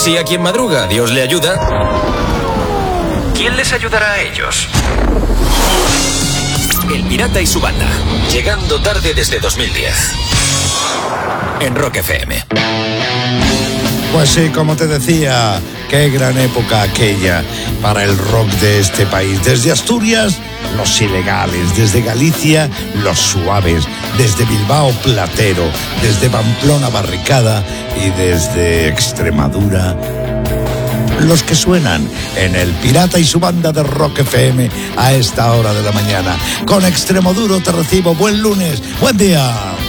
Si a quien madruga Dios le ayuda, ¿quién les ayudará a ellos? El Pirata y su banda, llegando tarde desde 2010 en Rock FM. Pues sí, como te decía, qué gran época aquella para el rock de este país. Desde Asturias, los Ilegales, desde Galicia, los Suaves, desde Bilbao, Platero, desde Pamplona, Barricada, y desde Extremadura, los que suenan en El Pirata y su banda de Rock FM a esta hora de la mañana. Con Extremoduro te recibo. Buen lunes, buen día.